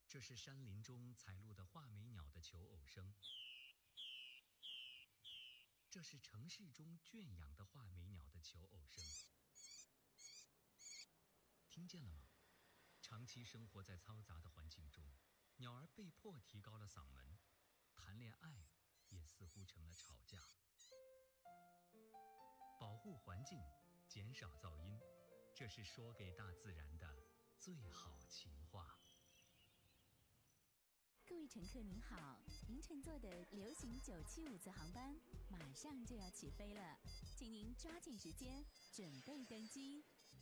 这是山林中采录的画眉鸟的求偶声，这是城市中圈养的画眉鸟的求偶声。听见了吗？长期生活在嘈杂的环境中，鸟儿被迫提高了嗓门，谈恋爱也似乎成了吵架。保护环境，减少噪音，这是说给大自然的最好情话。 各位乘客您好，您乘坐的流行975次航班马上就要起飞了，请您抓紧时间准备登机。